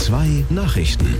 SWR2 Nachrichten.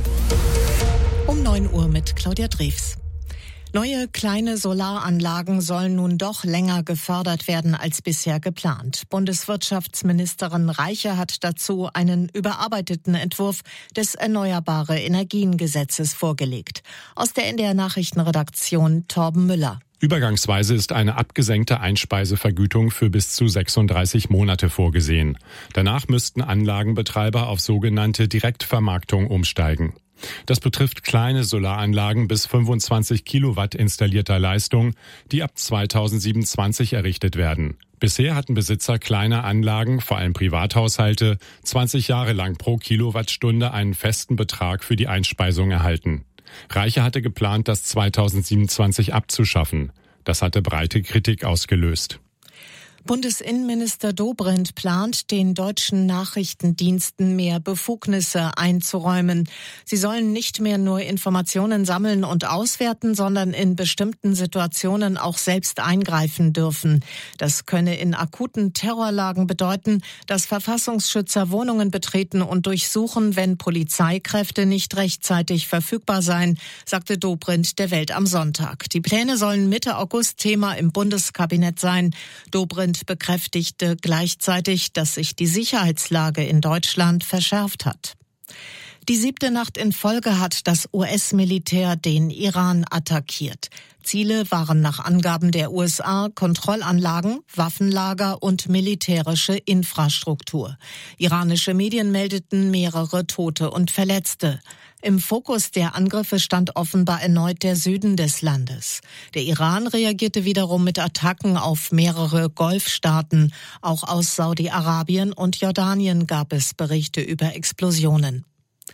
Um 9 Uhr mit Claudia Drews. Neue kleine Solaranlagen sollen nun doch länger gefördert werden als bisher geplant. Bundeswirtschaftsministerin Reiche hat dazu einen überarbeiteten Entwurf des Erneuerbare Energien-Gesetzes vorgelegt. Aus der NDR Nachrichtenredaktion Torben Müller. Übergangsweise ist eine abgesenkte Einspeisevergütung für bis zu 36 Monate vorgesehen. Danach müssten Anlagenbetreiber auf sogenannte Direktvermarktung umsteigen. Das betrifft kleine Solaranlagen bis 25 Kilowatt installierter Leistung, die ab 2027 errichtet werden. Bisher hatten Besitzer kleiner Anlagen, vor allem Privathaushalte, 20 Jahre lang pro Kilowattstunde einen festen Betrag für die Einspeisung erhalten. Reiche hatte geplant, das 2027 abzuschaffen. Das hatte breite Kritik ausgelöst. Bundesinnenminister Dobrindt plant, den deutschen Nachrichtendiensten mehr Befugnisse einzuräumen. Sie sollen nicht mehr nur Informationen sammeln und auswerten, sondern in bestimmten Situationen auch selbst eingreifen dürfen. Das könne in akuten Terrorlagen bedeuten, dass Verfassungsschützer Wohnungen betreten und durchsuchen, wenn Polizeikräfte nicht rechtzeitig verfügbar seien, sagte Dobrindt der Welt am Sonntag. Die Pläne sollen Mitte August Thema im Bundeskabinett sein. Dobrindt bekräftigte gleichzeitig, dass sich die Sicherheitslage in Deutschland verschärft hat. Die 7. Nacht in Folge hat das US-Militär den Iran attackiert. Ziele waren nach Angaben der USA Kontrollanlagen, Waffenlager und militärische Infrastruktur. Iranische Medien meldeten mehrere Tote und Verletzte. Im Fokus der Angriffe stand offenbar erneut der Süden des Landes. Der Iran reagierte wiederum mit Attacken auf mehrere Golfstaaten. Auch aus Saudi-Arabien und Jordanien gab es Berichte über Explosionen.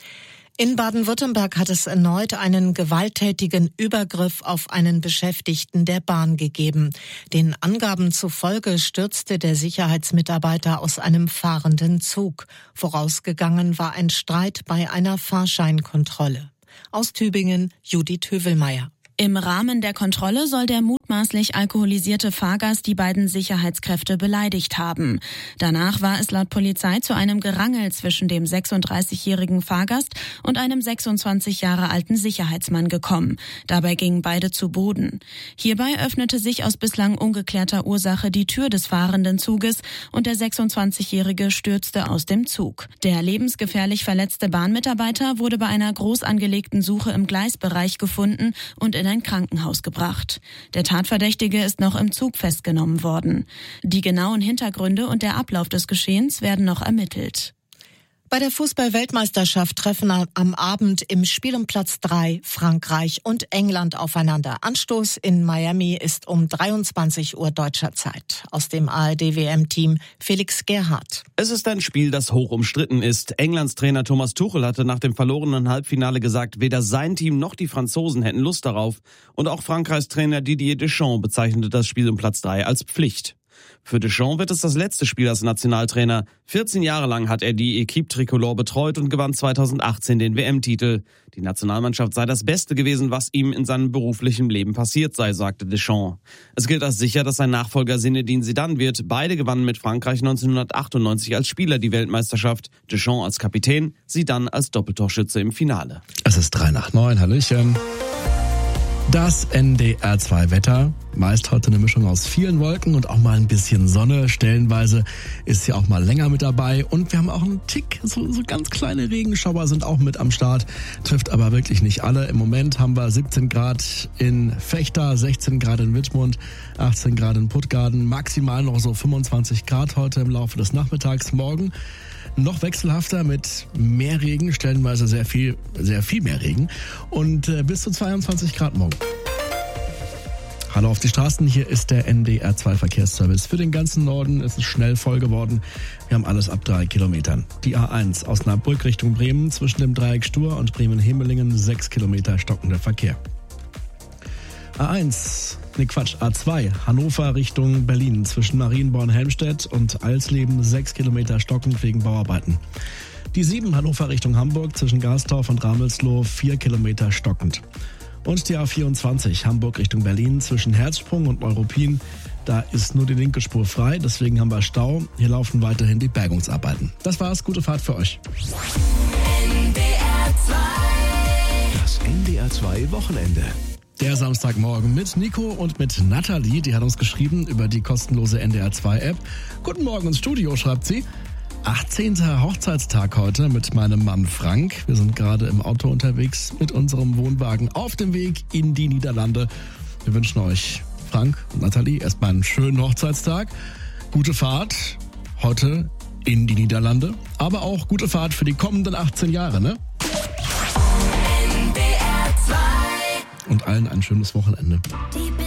In Baden-Württemberg hat es erneut einen gewalttätigen Übergriff auf einen Beschäftigten der Bahn gegeben. Den Angaben zufolge stürzte der Sicherheitsmitarbeiter aus einem fahrenden Zug. Vorausgegangen war ein Streit bei einer Fahrscheinkontrolle. Aus Tübingen, Judith Hövelmeier. Im Rahmen der Kontrolle soll der mutmaßlich alkoholisierte Fahrgast die beiden Sicherheitskräfte beleidigt haben. Danach war es laut Polizei zu einem Gerangel zwischen dem 36-jährigen Fahrgast und einem 26 Jahre alten Sicherheitsmann gekommen. Dabei gingen beide zu Boden. Hierbei öffnete sich aus bislang ungeklärter Ursache die Tür des fahrenden Zuges und der 26-jährige stürzte aus dem Zug. Der lebensgefährlich verletzte Bahnmitarbeiter wurde bei einer groß angelegten Suche im Gleisbereich gefunden und in ein Krankenhaus gebracht. Der Tatverdächtige ist noch im Zug festgenommen worden. Die genauen Hintergründe und der Ablauf des Geschehens werden noch ermittelt. Bei der Fußball-Weltmeisterschaft treffen am Abend im Spiel um Platz 3 Frankreich und England aufeinander. Anstoß in Miami ist um 23 Uhr deutscher Zeit. Aus dem ARD-WM-Team Felix Gerhardt. Es ist ein Spiel, das hoch umstritten ist. Englands Trainer Thomas Tuchel hatte nach dem verlorenen Halbfinale gesagt, weder sein Team noch die Franzosen hätten Lust darauf. Und auch Frankreichs Trainer Didier Deschamps bezeichnete das Spiel um Platz 3 als Pflicht. Für Deschamps wird es das letzte Spiel als Nationaltrainer. 14 Jahre lang hat er die Équipe Tricolore betreut und gewann 2018 den WM-Titel. Die Nationalmannschaft sei das Beste gewesen, was ihm in seinem beruflichen Leben passiert sei, sagte Deschamps. Es gilt als sicher, dass sein Nachfolger Zinedine Zidane wird. Beide gewannen mit Frankreich 1998 als Spieler die Weltmeisterschaft. Deschamps als Kapitän, Zidane als Doppeltorschütze im Finale. Es ist 8:03, Hallöchen. Das NDR2-Wetter, meist heute eine Mischung aus vielen Wolken und auch mal ein bisschen Sonne. Stellenweise ist sie auch mal länger mit dabei und wir haben auch einen Tick, so ganz kleine Regenschauer sind auch mit am Start, trifft aber wirklich nicht alle. Im Moment haben wir 17 Grad in Vechta, 16 Grad in Wittmund, 18 Grad in Puttgarden, maximal noch so 25 Grad heute im Laufe des Nachmittags. Morgen noch wechselhafter mit mehr Regen, stellenweise sehr viel mehr Regen und bis zu 22 Grad morgen. Hallo auf die Straßen, hier ist der NDR2 Verkehrsservice. Für den ganzen Norden ist es schnell voll geworden. Wir haben alles ab 3 Kilometern. Die A1 Osnabrück Richtung Bremen zwischen dem Dreieck Stur und Bremen-Hemelingen 6 Kilometer stockender Verkehr. A2 Hannover Richtung Berlin zwischen Marienborn-Helmstedt und Alsleben 6 Kilometer stockend wegen Bauarbeiten. Die 7 Hannover Richtung Hamburg zwischen Garstorf und Ramelsloh 4 Kilometer stockend. Und die A24 Hamburg Richtung Berlin zwischen Herzsprung und Neuruppin. Da ist nur die linke Spur frei, deswegen haben wir Stau. Hier laufen weiterhin die Bergungsarbeiten. Das war's, gute Fahrt für euch. Das NDR 2 Wochenende. Der Samstagmorgen mit Nico und mit Nathalie. Die hat uns geschrieben über die kostenlose NDR 2 App. Guten Morgen ins Studio, schreibt sie. 18. Hochzeitstag heute mit meinem Mann Frank. Wir sind gerade im Auto unterwegs mit unserem Wohnwagen auf dem Weg in die Niederlande. Wir wünschen euch, Frank und Nathalie, erstmal einen schönen Hochzeitstag. Gute Fahrt heute in die Niederlande, aber auch gute Fahrt für die kommenden 18 Jahre, ne? NDR 2. Und allen ein schönes Wochenende.